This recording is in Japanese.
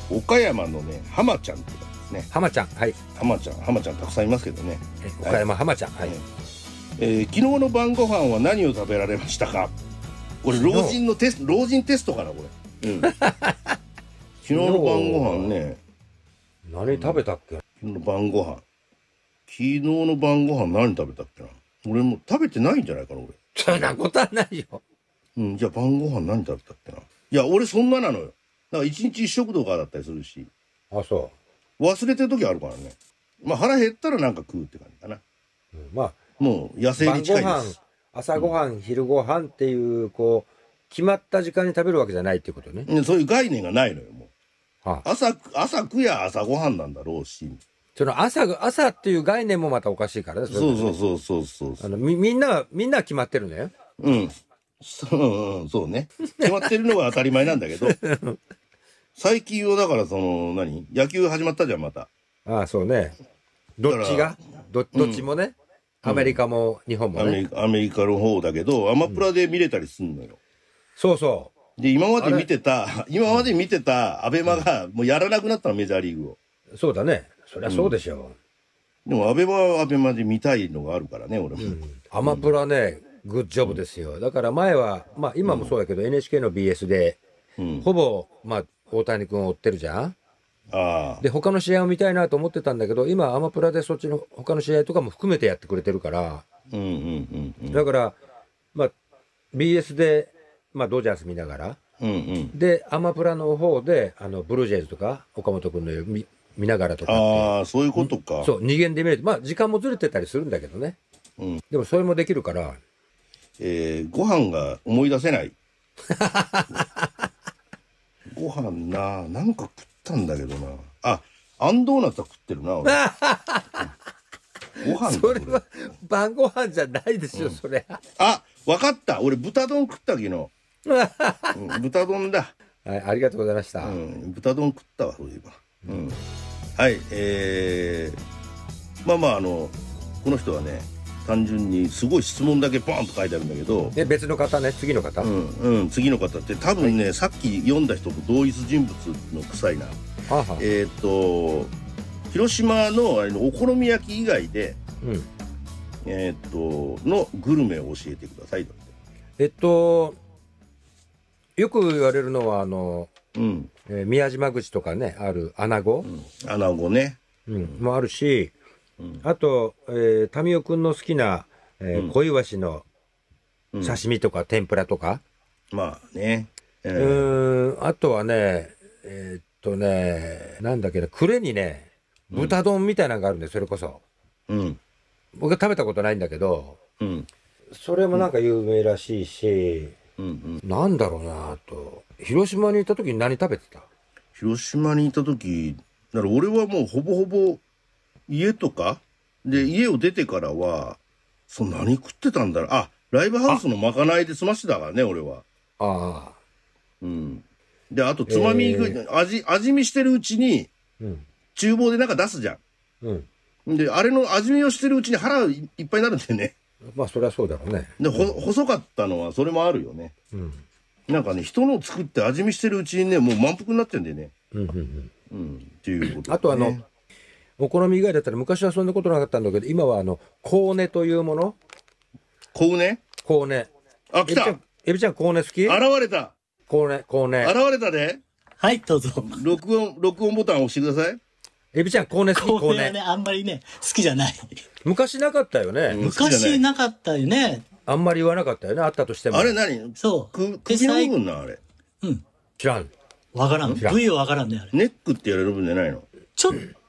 岡山のね浜ちゃんってことですね。 浜ちゃん、はい。 浜ちゃんたくさんいますけどね。 岡山浜ちゃん、はい。 昨日の晩ご飯は何を食べられましたか。これ老人テストかなこれ。昨日の晩ご飯ね。 何食べたっけ。 昨日の晩ご飯何食べたっけな。俺も食べてないんじゃないかな俺。 そんなことはないよ。 じゃあ晩ご飯何食べたっけな。いや俺そんななのよ。なんか一日一食とかだったりするし。 あ、そう。 忘れてる時あるからね。まあ腹減ったらなんか食うって感じかな。 まあもう野生に近いです。 朝ごはん、昼ごはんっていうこう決まった時間に食べるわけじゃないっていうことね。 そういう概念がないのよもう。 はあ、 朝食や朝ごはんなんだろうし。 その朝っていう概念もまたおかしいからね。 そう。 みんな決まってるのよ。 そうね。決まってるのが当たり前なんだけど。最近はだから野球始まったじゃんまた。 ああそうね。どっちもね。アメリカも日本もね。 アメリカの方だけどアマプラで見れたりすんのよ。 そうそう。 で今まで見てたアベマがもうやらなくなったのメジャーリーグを。 そうだね。そりゃそうでしょう。でもアベマはアベマで見たいのがあるからね俺も。 アマプラね、グッジョブですよ。だから前はまあ今もそうだけど NHK の BS でほぼまあ大谷君を追ってるじゃん。で他の試合を見たいなと思ってたんだけど今アマプラでそっちの他の試合とかも含めてやってくれてるからだからまあ BS でまあドジャース見ながらでアマプラの方でブルージェイズとか岡本君の見ながらとかってそういうことか。 そう二元で見れてまあ時間もずれてたりするんだけどね、でもそれもできるからご飯が思い出せないご飯なんか食ったんだけどな。あんドーナツは食ってるな俺。ご飯それは晩ご飯じゃないですよ、それ。 わかった。俺豚丼食った昨日。豚丼だ。 はい、ありがとうございました。 豚丼食ったわそういえば。はい、まあこの人はね単純にすごい質問だけポンと書いてあるんだけど、 別の方ね、次の方、 次の方って多分ね、さっき読んだ人と同一人物の臭いな。広島のお好み焼き以外で、のグルメを教えてください。 よく言われるのは宮島口とかねある穴子、 穴子ね、 もあるし、あと民生くんの好きな小イワシの刺身とか天ぷらとか、 まあね、 あとはねなんだっけな、呉にね豚丼みたいなのがあるんで、それこそ、僕は食べたことないんだけど、それもなんか有名らしいし、なんだろうな。と広島にいた時に何食べてた？ 広島にいた時だから俺はもうほぼほぼ家とかで、家を出てからは何食ってたんだろう。ライブハウスのまかないで済ましてたからね俺は。であとつまみ味見してるうちに、厨房でなんか出すじゃん。であれの味見をしてるうちに腹いっぱいになるんだよね。 まあそりゃそうだろうね。 で細かったのはそれもあるよね。なんかね人の作って味見してるうちにねもう満腹になってんだよね。っていうこと、ね。 あとお好み以外だったら昔はそんなことなかったんだけど、今はコウネというもの。 コウネ。来た。 エビちゃんコウネ好き？ 現れた。 コウネ現れたで。 はいどうぞ。 録音ボタンを押してください。 エビちゃんコウネ好き？ コウネはねあんまりね好きじゃない。 昔なかったよね。 昔なかったよね。 あんまり言わなかったよね、あったとしても。 あれ何？ そう首の部分なあれ。 知らん。 わからん。部位はわからんねあれ。 ネックってやれる部分じゃないの？ ちょっ